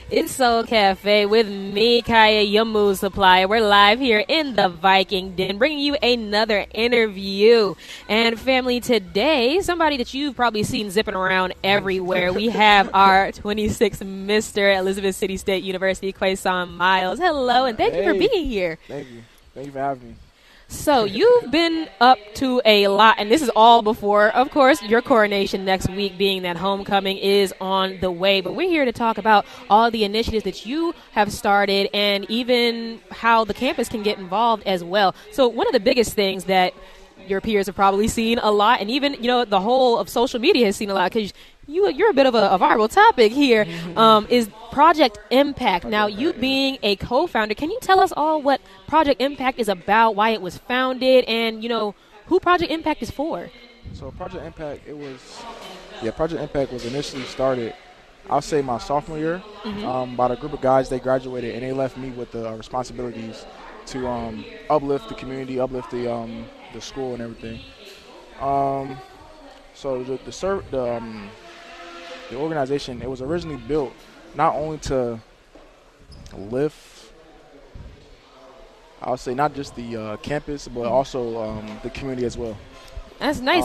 It's Soul Cafe with me, Kaya, your mood supplier. We're live here in the Viking Den, bringing you another interview. And family, today, somebody that you've probably seen zipping around everywhere, we have our 26th Mr. Elizabeth City State University, Quason Miles. Hello, and thank you for being here. Thank you. Thank you for having me. So you've been up to a lot, and this is all before, of course, your coronation next week, being that homecoming is on the way. But we're here to talk about all the initiatives that you have started and even how the campus can get involved as well. So one of the biggest things that your peers have probably seen a lot, and even, the whole of social media has seen a lot, because you're a bit of a viral topic here, is Project Impact. Now, you being a co-founder, can you tell us all what Project Impact is about, why it was founded, and, who Project Impact is for? So Project Impact, Project Impact was initially started, I'll say my sophomore year, by a group of guys. They graduated, and they left me with the responsibilities to uplift the community, uplift the school and everything. So the organization, it was originally built not only to lift, I'll say not just the campus, but also the community as well. That's nice.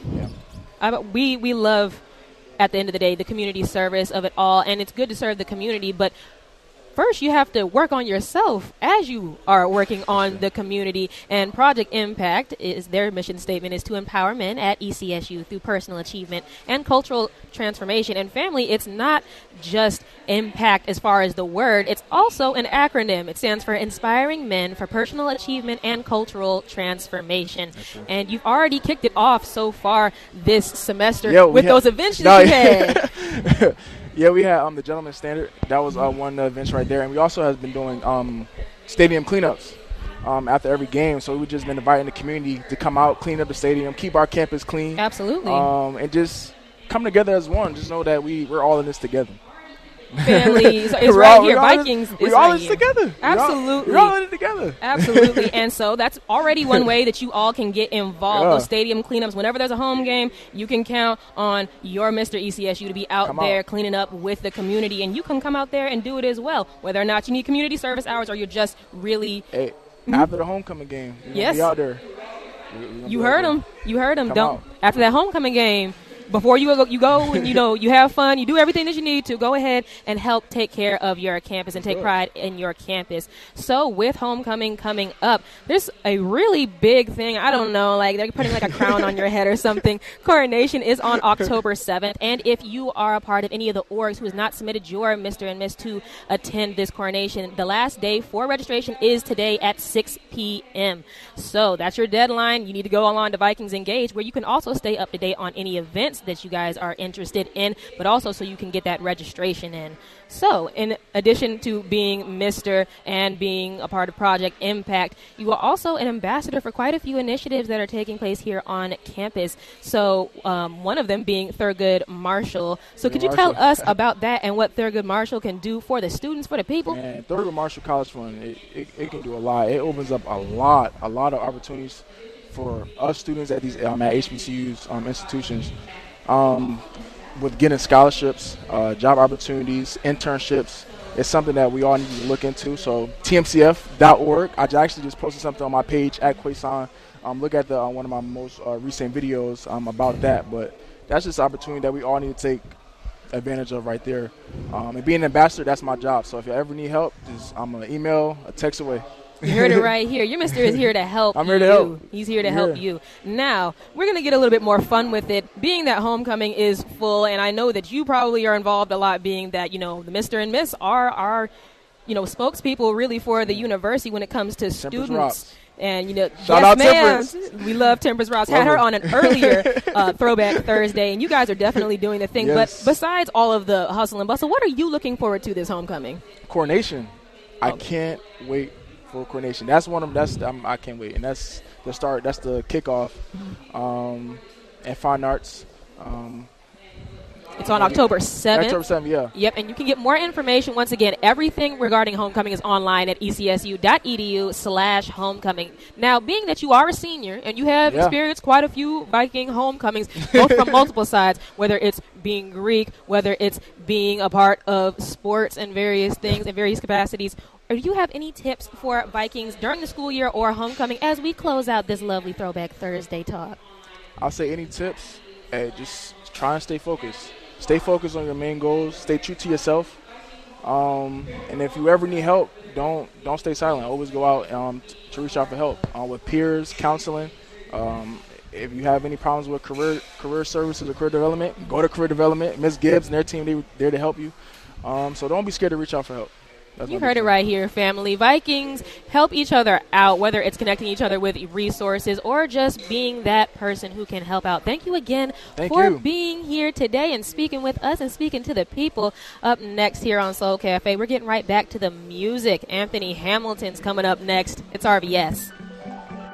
We love, at the end of the day, the community service of it all, and it's good to serve the community, but first, you have to work on yourself as you are working on the community. And Project Impact, their mission statement is to empower men at ECSU through personal achievement and cultural transformation. And family, it's not just impact as far as the word. It's also an acronym. It stands for Inspiring Men for Personal Achievement and Cultural Transformation. And you've already kicked it off so far this semester with those events that you had. Yeah, we had the Gentleman's Standard. That was one of the events right there. And we also have been doing stadium cleanups after every game. So we've just been inviting the community to come out, clean up the stadium, keep our campus clean. Absolutely. And just come together as one. Just know that we're all in this together. Family. So it's right here. Vikings. We're all in this together. Absolutely. We're all in it together. Absolutely. And so that's already one way that you all can get involved. Those stadium cleanups. Whenever there's a home game, you can count on your Mr. ECSU to be out there cleaning up with the community. And you can come out there and do it as well. Whether or not you need community service hours or you're just really... Hey, after the homecoming game, we're going to be out there. You heard him. You heard him. After that homecoming game, before you go and you have fun, you do everything that you need to, go ahead and help take care of your campus and take pride in your campus. So with homecoming coming up, there's a really big thing. I don't know, like they're putting like a crown on your head or something. Coronation is on October 7th. And if you are a part of any of the orgs who has not submitted your Mr. and Miss to attend this coronation, the last day for registration is today at 6 p.m. So that's your deadline. You need to go online to Vikings Engage, where you can also stay up to date on any events that you guys are interested in, but also so you can get that registration in. So in addition to being Mr. and being a part of Project Impact, you are also an ambassador for quite a few initiatives that are taking place here on campus. So one of them being Thurgood Marshall. So could you tell us about that and what Thurgood Marshall can do for the students, for the people? Man, Thurgood Marshall College Fund, it can do a lot. It opens up a lot of opportunities for us students at these at HBCUs institutions. With getting scholarships, job opportunities, internships, it's something that we all need to look into. So tmcf.org. I actually just posted something on my page at Quason. Look at the one of my most recent videos about that. But that's just an opportunity that we all need to take advantage of right there. And being an ambassador, that's my job. So if you ever need help, I'm an email, a text away. You heard it right here. Your Mr. is here to help I'm here to help. He's here to help you. Now, we're going to get a little bit more fun with it. Being that homecoming is full, and I know that you probably are involved a lot, being that, the Mr. and Miss are our, spokespeople really for the university when it comes to students. Rops. And, Shout out Temperance. We love Temperance Ross. Had her on an earlier Throwback Thursday, and you guys are definitely doing the thing. Yes. But besides all of the hustle and bustle, what are you looking forward to this homecoming? Coronation. I can't wait for coronation. That's one of them. I can't wait, and that's the start. That's the kickoff. And fine arts. It's on October 7th. October 7th, yeah. Yep, and you can get more information. Once again, everything regarding homecoming is online at ecsu.edu/homecoming. Now, being that you are a senior and you have experienced quite a few Viking homecomings, both from multiple sides, whether it's being Greek, whether it's being a part of sports and various things in various capacities, do you have any tips for Vikings during the school year or homecoming as we close out this lovely Throwback Thursday talk? I'll say any tips, just try and stay focused. Stay focused on your main goals. Stay true to yourself. And if you ever need help, don't stay silent. Always go out to reach out for help with peers, counseling. If you have any problems with career services or career development, go to career development. Ms. Gibbs and their team, they're there to help you. So don't be scared to reach out for help. You heard it right here, family. Vikings help each other out, whether it's connecting each other with resources or just being that person who can help out. Thank you again for being here today and speaking with us and speaking to the people. Up next here on Soul Cafe, we're getting right back to the music. Anthony Hamilton's coming up next. It's RVS.